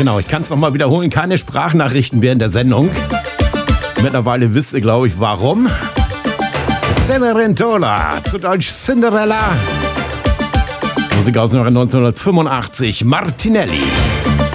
Genau, ich kann es nochmal wiederholen. Keine Sprachnachrichten während der Sendung. Mittlerweile wisst ihr, glaube ich, warum. Cenerentola, zu Deutsch Cinderella. Musik aus dem Jahre 1985, Martinelli.